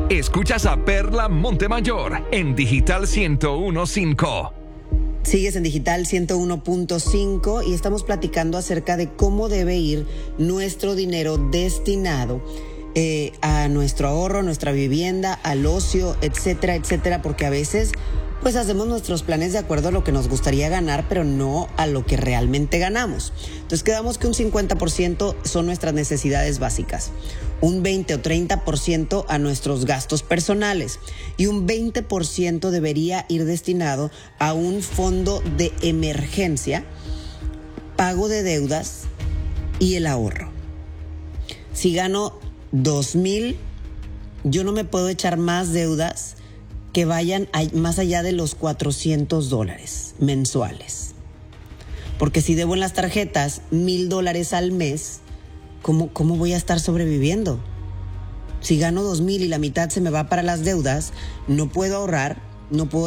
Escuchas a Perla Montemayor en Digital 101.5. Sigues en Digital 101.5 y estamos platicando acerca de cómo debe ir nuestro dinero destinado a nuestro ahorro, nuestra vivienda, al ocio, etcétera, etcétera, porque a veces pues hacemos nuestros planes de acuerdo a lo que nos gustaría ganar, pero no a lo que realmente ganamos. Entonces quedamos que un 50% son nuestras necesidades básicas, un 20 o 30% a nuestros gastos personales y un 20% debería ir destinado a un fondo de emergencia, pago de deudas y el ahorro. Si gano 2,000, yo no me puedo echar más deudas que vayan más allá de los $400 mensuales. Porque si debo en las tarjetas $1,000 al mes, ¿cómo voy a estar sobreviviendo? Si gano 2,000 y la mitad se me va para las deudas, no puedo ahorrar, no puedo